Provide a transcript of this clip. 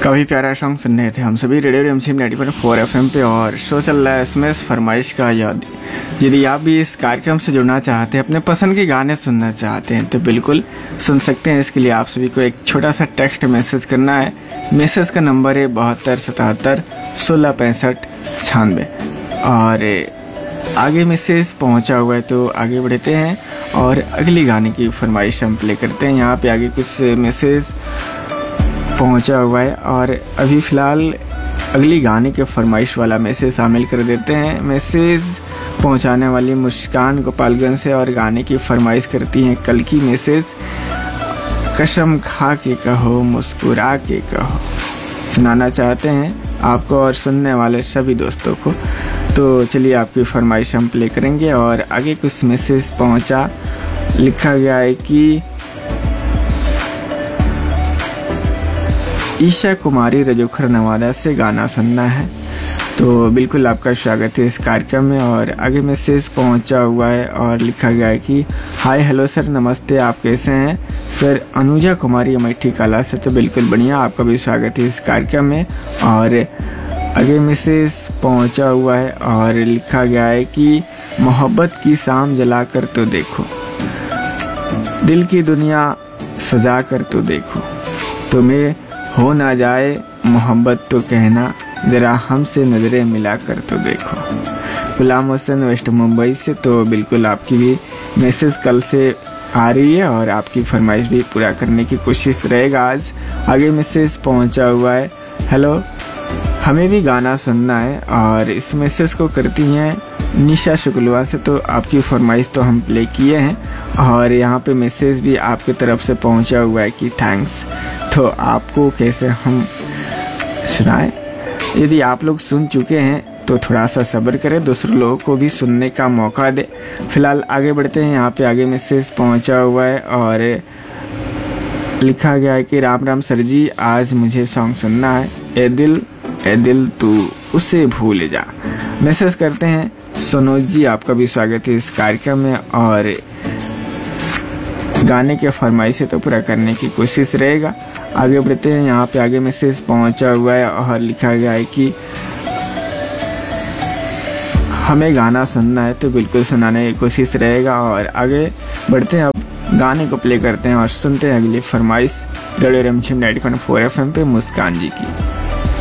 काफ़ी प्यारा सॉन्ग सुन रहे थे हम सभी रेडियो रिमझिम 90.4 एफएम पे। और शो चल रहा है एसएमएस फरमाइश का याद। यदि आप भी इस कार्यक्रम से जुड़ना चाहते हैं, अपने पसंद के गाने सुनना चाहते हैं, तो बिल्कुल सुन सकते हैं। इसके लिए आप सभी को एक छोटा सा टेक्स्ट मैसेज करना है। मैसेज का नंबर है 7277166596। और आगे मैसेज पहुंचा हुआ है तो आगे बढ़ते हैं और अगली गाने की फरमाइश हम प्ले करते हैं। यहाँ पे आगे कुछ मैसेज पहुंचा हुआ है और अभी फ़िलहाल अगली गाने के फरमाइश वाला मैसेज शामिल कर देते हैं। मैसेज पहुंचाने वाली मुस्कान गोपालगंज से और गाने की फरमाइश करती हैं कल की मैसेज। कसम खा के कहो मुस्कुरा के कहो सुनाना चाहते हैं आपको और सुनने वाले सभी दोस्तों को। तो चलिए आपकी फरमाइश हम प्ले करेंगे। और आगे कुछ मैसेज पहुंचा, लिखा गया है कि ईशा कुमारी रजोखर नवादा से गाना सुनना है। तो बिल्कुल आपका स्वागत है इस कार्यक्रम में। और आगे मैसेज पहुंचा हुआ है और लिखा गया है कि हाय हेलो सर, नमस्ते, आप कैसे हैं सर? अनुजा कुमारी अमेठी कला से। तो बिल्कुल बढ़िया, आपका भी स्वागत है इस कार्यक्रम में। और आगे मैसेज पहुंचा हुआ है और लिखा गया है कि मोहब्बत की शाम जला कर तो देखो, दिल की दुनिया सजा कर तो देखो, तुम्हें हो ना जाए मोहब्बत तो कहना, ज़रा हमसे नज़रें मिला कर तो देखो। गुलाम हुसैन वेस्ट मुंबई से। तो बिल्कुल आपकी भी मैसेज कल से आ रही है और आपकी फरमाइश भी पूरा करने की कोशिश रहेगा आज। आगे मैसेज पहुंचा हुआ है, हेलो हमें भी गाना सुनना है। और इस मैसेज को करती हैं निशा शुक्लवा से। तो आपकी फरमाइश तो हम प्ले किए हैं और यहाँ पे मैसेज भी आपकी तरफ से पहुँचा हुआ है कि थैंक्स। तो आपको कैसे हम सुनाएं? यदि आप लोग सुन चुके हैं तो थोड़ा सा सब्र करें, दूसरे लोगों को भी सुनने का मौका दे। फिलहाल आगे बढ़ते हैं। यहाँ पे आगे मैसेज पहुँचा हुआ है और लिखा गया है कि राम राम सर जी, आज मुझे सॉन्ग सुनना है, ए दिल तू उसे भूल जा। मैसेज करते हैं सनोज जी, आपका भी स्वागत है इस कार्यक्रम में। और गाने के फरमाइश से तो पूरा करने की कोशिश रहेगा। आगे बढ़ते हैं। यहाँ पे आगे मैसेज पहुंचा हुआ है और लिखा गया है कि हमें गाना सुनना है। तो बिल्कुल सुनाने की कोशिश रहेगा। और आगे बढ़ते हैं, अब गाने को प्ले करते हैं और सुनते हैं अगली फरमाइश रेडियो रिमझिम 90.4 एफएम पे मुस्कान जी की।